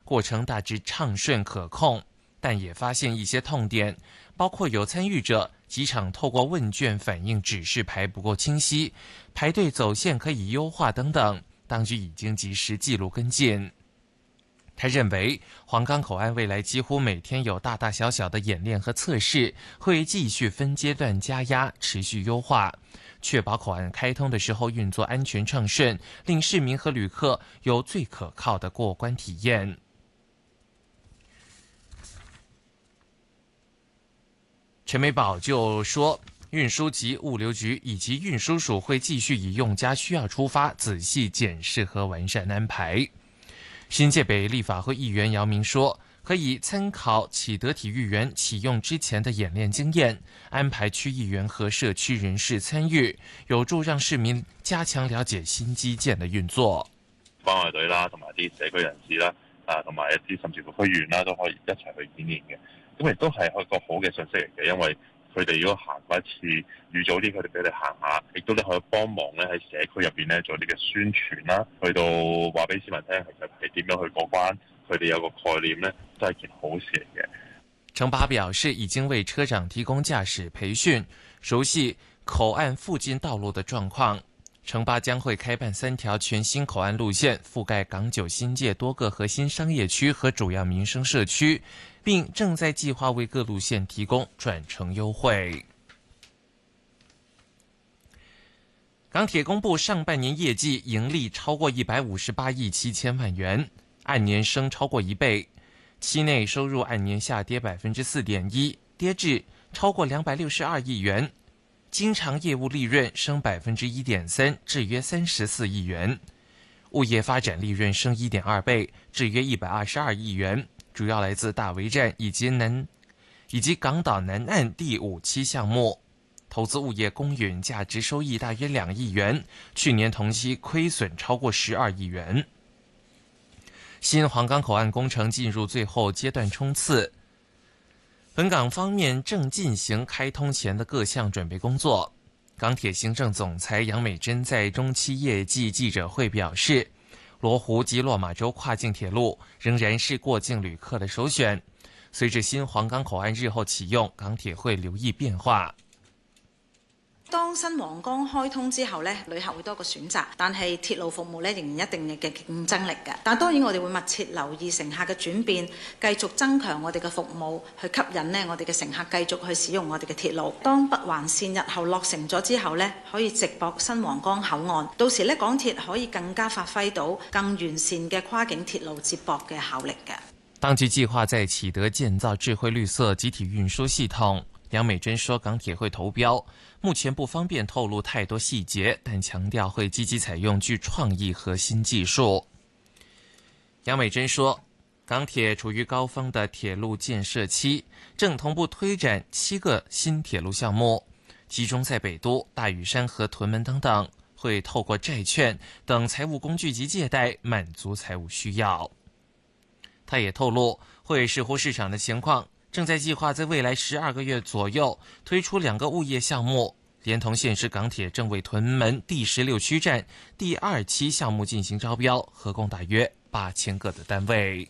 过程大致畅顺可控，但也发现一些痛点，包括有参与者机场透过问卷反映指示牌不够清晰，排队走线可以优化等等，当局已经及时记录跟进。他认为黄冈口岸未来几乎每天有大大小小的演练和测试，会继续分阶段加压，持续优化，确保口岸开通的时候运作安全畅顺，令市民和旅客有最可靠的过关体验。陈美宝就说，运输及物流局以及运输署会继续以用家需要出发，仔细检视和完善安排。新界北立法会议员姚明说，可以参考启德体育园启用之前的演练经验，安排区议員和社區人士參與，有助讓市民加強了解新基建的運作。 關愛隊啦，同埋啲社區人士啦，同埋一啲甚至乎區議員啦，都可以一齊去演練嘅。咁亦都係一個好嘅信息嚟嘅，因為佢哋如果行過一次預早啲，佢哋俾你行下，亦都咧可以幫忙咧喺社區入邊咧做啲嘅宣傳啦，去到話俾市民聽，其實係點樣去過關，佢哋有個概念咧，都係件好事嚟嘅。 程拔表示，已經為車長提供駕駛培訓，熟悉口岸附近道路的狀況。程拔將會開辦3條全新口岸路線，覆蓋港九新界多個核心商業區和主要民生社區，並正在計劃為各路線提供轉乘優惠。港鐵公布上半年業績盈利超過158億7千萬元，按年升超過1倍，期內收入按年下跌 4.1%， 跌至超過262億元。經常業務利潤升 1.3%， 至約34億元，物業發展利潤升 1.2 倍，至約122億元，主要來自大圍站以及港島南岸第5期項目。投資物業公允價值收益大約2億元，去年同期虧損超過12億元。新皇崗口岸工程進入最後階段衝刺，本港方面正進行開通前的各項準備工作。港鐵行政總裁楊美珍在中期業績記者會表示，羅湖及落馬洲跨境鐵路仍然是過境旅客的首選。隨着新皇崗口岸日後啟用，港鐵會留意變化。 當新皇崗開通之後呢，旅客會多個選擇，但係鐵路服務呢仍然一定嘅競爭力嘅。但當然我哋會密切留意乘客嘅轉變，繼續增強我哋嘅服務，去吸引呢我哋嘅乘客繼續去使用我哋嘅鐵路。當北環線日後落成咗之後呢，可以直駁新皇崗口岸，到時呢港鐵可以更加發揮到更完善嘅跨境鐵路接駁嘅效力嘅。 當局計劃在啟德建造智慧綠色集體運輸系統。楊美珍說，港鐵會投標，目前不方便透露太多細節，但強調會積極採用具創意和新技術。楊美珍說，港鐵處於高峰的鐵路建設期，正同步推展7個新鐵路項目，集中在北都、大嶼山和屯門等等，會透過債券等財務工具及借貸滿足財務需要。他也透露，會視乎市場的情況，正在計劃在未來12個月左右推出2個物業項目，連同現時港鐵正為屯門第16區站第2期項目進行招標，合共大約8000個的單位。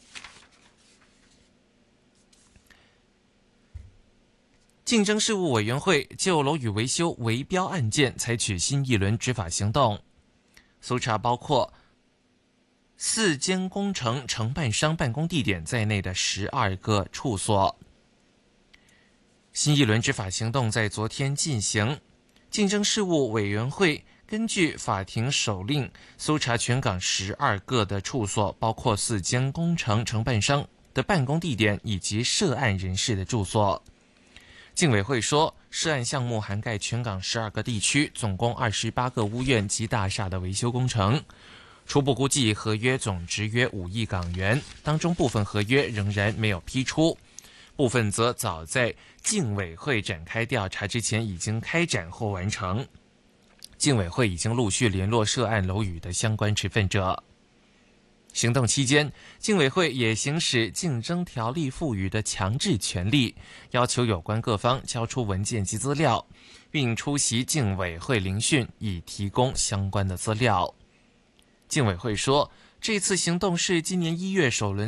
競爭事務委員會就樓宇維修圍標案件採取新一輪執法行動，搜查包括4間工程承辦商辦公地點在內的12個處所。新一輪執法行動在昨天進行，競爭事務委員會根據法庭手令搜查全港12個的處所，包括4間工程承辦商的辦公地點以及涉案人士的住所。競委會說，涉案項目涵蓋全港12個地區，總共28個屋苑及大廈的維修工程。初步估計合約總值約5億港元，當中部分合約仍然沒有批出，部分則早在競委會展開調查之前已經開展或完成。競委會已經陸續聯絡涉案樓宇的相關持份者。行動期間，競委會也行使競爭條例賦予的強制權力，要求有關各方交出文件及資料，並出席競委會聆訊，以提供相關的資料。競委會說，這次行動是今年1月首輪